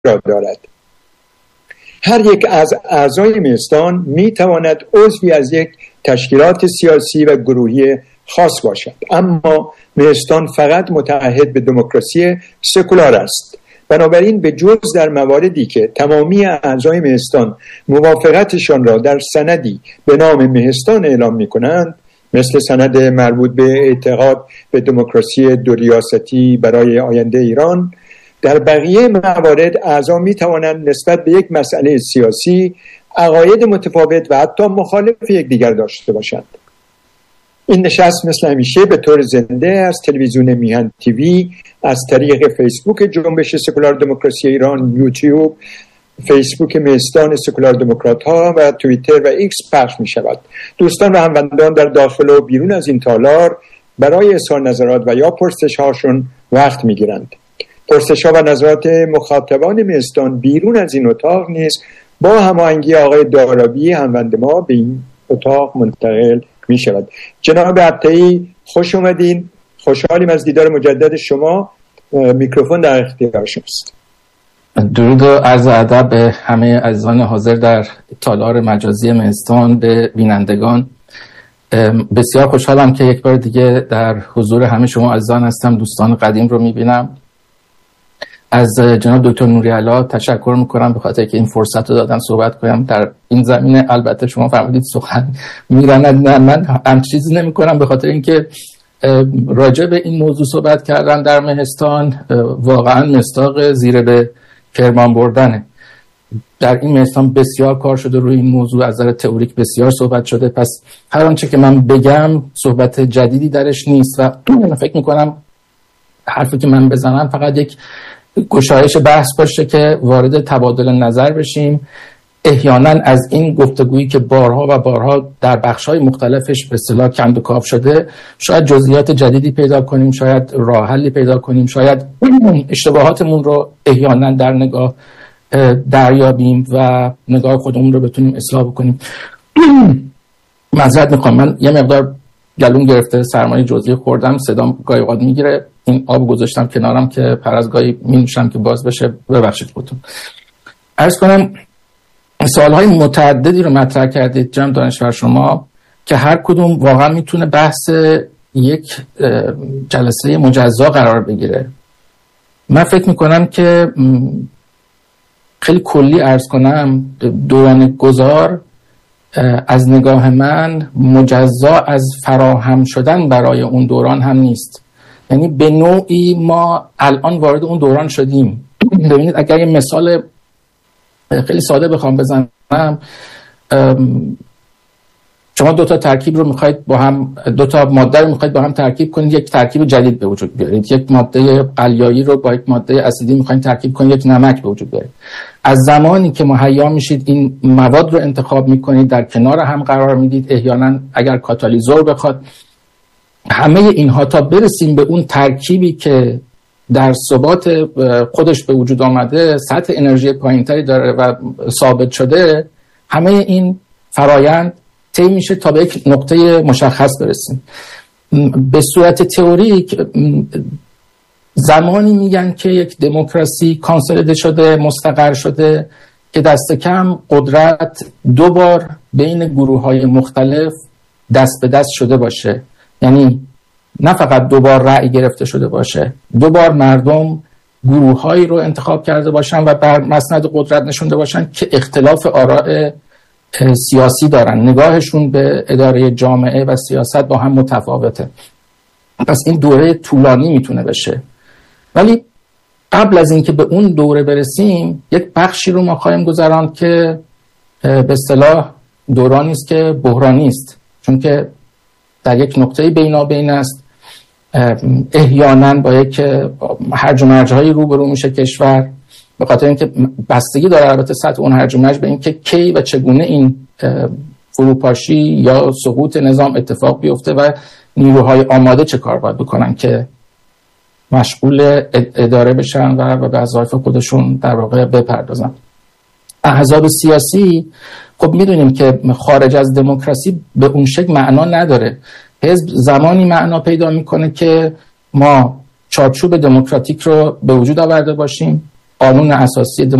را دارد. هر یک از اعضای مهستان می تواند عضوی از یک تشکیلات سیاسی و گروهی خاص باشد، اما مهستان فقط متعهد به دموکراسی سکولار است. بنابراین به جز در مواردی که تمامی اعضای مهستان موافقتشان را در سندی به نام مهستان اعلام می کنند، مثل سند مربوط به اعتقاد به دموکراسی دو ریاستی برای آینده ایران، در بقیه موارد اعضا می توانند نسبت به یک مسئله سیاسی عقاید متفاوت و حتی مخالف یکدیگر داشته باشند. این نشست مثل همیشه به طور زنده از تلویزیون میهن تیوی، از طریق فیسبوک جنبش سکولار دموکراسی ایران، یوتیوب، فیسبوک مهستان سکولار دموکرات ها و توییتر و ایکس پخش می شود. دوستان و هموندان در داخل و بیرون از این تالار برای اظهار نظرات و یا پرسش هاشون وقت می گیرند. پرسش ها و نظرات مخاطبان مهستان بیرون از این اتاق نیز با هماهنگی آقای دارابی هموند ما به این اتاق منتقل می شود. جناب عبدی خوش اومدین. خوشحالیم از دیدار مجدد شما. میکروفون در اختیار شماست. درود و عرض ادب به همه عزیزان حاضر در تالار مجازی مهستان، به بینندگان. بسیار خوشحالم که یک بار دیگه در حضور همه شما عزیزان هستم. دوستان قدیم رو میبینم. از جناب دکتر نوری‌علا تشکر میکنم به خاطر که این فرصت رو دادن صحبت کنم در این زمینه. البته شما فرمودید سخن میراند، نه من هم چیزی نمی کنم، به خاطر اینکه راجع به این موضوع صحبت کردن در مهستان واقعا مصداق زیر به کرمان بردنه. در این مهستان بسیار کار شده روی این موضوع، از نظر تئوریک بسیار صحبت شده، پس هر آنچه که من بگم صحبت جدیدی درش نیست و فکر میکنم حرفی که من بزنم فقط یک گشایش بحث باشه که وارد تبادل نظر بشیم. احیانا از این گفتگویی که بارها و بارها در بخش‌های مختلفش به اصطلاح کند و کاو شده، شاید جزئیات جدیدی پیدا کنیم، شاید راه حلی پیدا کنیم، شاید اشتباهاتمون رو احیانا در نگاه دریابیم و نگاه خودمون رو بتونیم اصلاح بکنیم. معذرت میخوام، من یه مقدار گلوم گرفته، سرمای جزئی خوردم، صدام گاهی اوقات میگیره. این آب گذاشتم کنارم که پر از گاهی مینوشم که باز بشه، ببخشید خودتون. عرض کنم سوالهای متعددی رو مطرح کردید جناب دانشور شما که هر کدوم واقعا میتونه بحث یک جلسه مجزا قرار بگیره. من فکر میکنم که خیلی کلی عرض کنم، دوران گذار از نگاه من مجزا از فراهم شدن برای اون دوران هم نیست. یعنی به نوعی ما الان وارد اون دوران شدیم. ببینید اگر یه مثال خیلی ساده بخوام بزنم، شما دو تا ترکیب رو میخواید با هم، دو تا ماده رو میخواید با هم ترکیب کنید، یک ترکیب جدید به وجود بیارید. یک ماده قلیایی رو با یک ماده اسیدی میخواید ترکیب کنید، یک نمک به وجود بیارید. از زمانی که مهیا میشید این مواد رو انتخاب میکنید، در کنار هم قرار میدید، احیانا اگر کاتالیزور بخواد، همه اینها تا برسیم به اون ترکیبی که در ثبات خودش به وجود آمده، سطح انرژی پایینتری داره و ثابت شده، همه این فرایند طی میشه تا به یک نقطه مشخص برسیم. به صورت تئوریک زمانی میگن که یک دموکراسی کانسولیده شده، مستقر شده که دست کم قدرت دو بار بین گروه‌های مختلف دست به دست شده باشه. یعنی نه فقط دو بار رأی گرفته شده باشه، دو بار مردم گروه‌هایی رو انتخاب کرده باشن و بر مسند قدرت نشونده باشن که اختلاف آراء سیاسی دارن، نگاهشون به اداره جامعه و سیاست با هم متفاوته. پس این دوره طولانی میتونه بشه، ولی قبل از اینکه به اون دوره برسیم یک بخشی رو ما خواهیم گذراند که به اصطلاح دورانی است که بحرانی است، چون که در یک نقطه بینابین است. احیانا با یک هرج و مرج‌هایی روبرو میشه کشور، به خاطر اینکه بستگی داره البته سطح اون هرج و مرج به اینکه کی و چگونه این فروپاشی یا سقوط نظام اتفاق بیفته و نیروهای آماده چه کار باید بکنن که مشغول اداره بشن و به وظایف خودشون در واقع بپردازن. احزاب سیاسی خب میدونیم که خارج از دموکراسی به اون شکل معنا نداره. حزب زمانی معنا پیدا میکنه که ما چارچوب دموکراتیک رو به وجود آورده باشیم، قانون اساسی